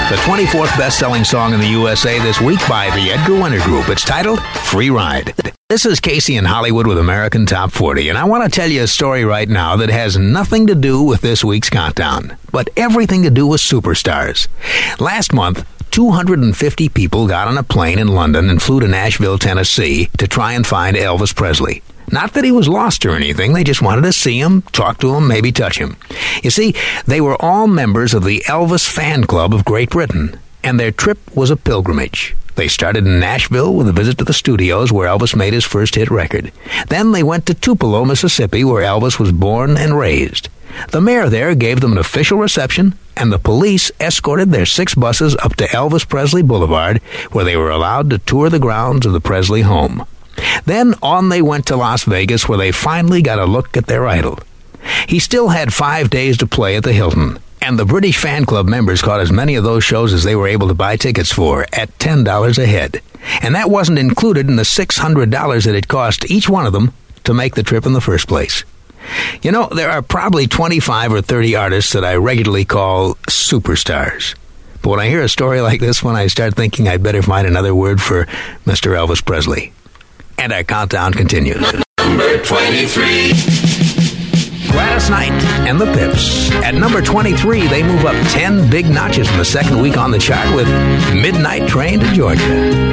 the 24th best-selling song in the USA this week by the Edgar Winter Group. It's titled Free Ride. This is Casey in Hollywood with American Top 40, and I want to tell you a story right now that has nothing to do with this week's countdown, but everything to do with superstars. Last month, 250 people got on a plane in London and flew to Nashville, Tennessee to try and find Elvis Presley. Not that he was lost or anything, they just wanted to see him, talk to him, maybe touch him. You see, they were all members of the Elvis Fan Club of Great Britain, and their trip was a pilgrimage. They started in Nashville with a visit to the studios where Elvis made his first hit record. Then they went to Tupelo, Mississippi, where Elvis was born and raised. The mayor there gave them an official reception, and the police escorted their 6 buses up to Elvis Presley Boulevard, where they were allowed to tour the grounds of the Presley home. Then on they went to Las Vegas, where they finally got a look at their idol. He still had 5 days to play at the Hilton, and the British Fan Club members caught as many of those shows as they were able to buy tickets for at $10 a head. And that wasn't included in the $600 that it cost each one of them to make the trip in the first place. You know, there are probably 25 or 30 artists that I regularly call superstars. But when I hear a story like this one, I start thinking I'd better find another word for Mr. Elvis Presley. And our countdown continues. Number 23. Gladys Knight and the Pips. At number 23, they move up 10 big notches in the second week on the chart with Midnight Train to Georgia.